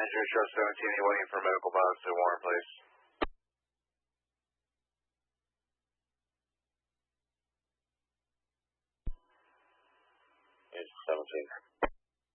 Insurance Trust 17, you waiting for medical box to Warren Place. It's 17.